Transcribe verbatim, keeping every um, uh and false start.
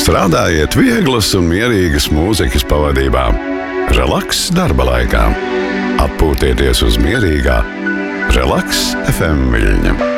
Strādājiet vieglas un mierīgas mūzikas pavadībā. Relaks darba laikā. Atpūtieties uz mierīgā Relaks F M viļņa.